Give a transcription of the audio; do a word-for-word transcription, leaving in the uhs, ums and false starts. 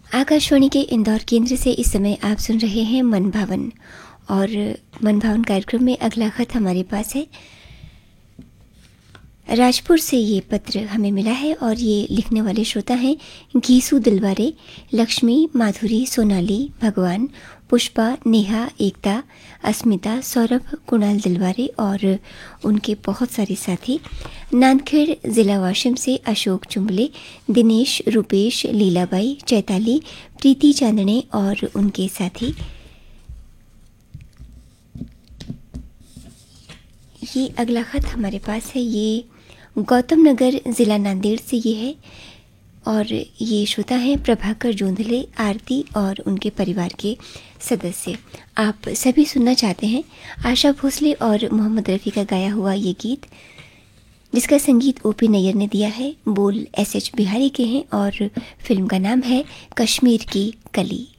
आकाशवाणी के इंदौर केंद्र से इस समय आप सुन रहे हैं मन भावन। और मन भावन कार्यक्रम में अगला खत हमारे पास है। राजपुर से ये पत्र हमें मिला है और ये लिखने वाले श्रोता हैं घीसू दिलवारे, लक्ष्मी, माधुरी, सोनाली, भगवान, पुष्पा, नेहा, एकता, अस्मिता, सौरभ, कुणाल दिलवारे और उनके बहुत सारे साथी। नांदखेड़ ज़िला वाशिम से अशोक चुंबले, दिनेश, रूपेश, लीलाबाई, चैताली, प्रीति चांदने और उनके साथी। ये अगला खत हमारे पास है, ये गौतम नगर ज़िला नांदेड़ से ये है और ये श्रोता हैं प्रभाकर जोंधले, आरती और उनके परिवार के सदस्य। आप सभी सुनना चाहते हैं आशा भोसले और मोहम्मद रफ़ी का गाया हुआ ये गीत, जिसका संगीत ओपी नैयर ने दिया है। बोल एस एच बिहारी के हैं और फिल्म का नाम है कश्मीर की कली।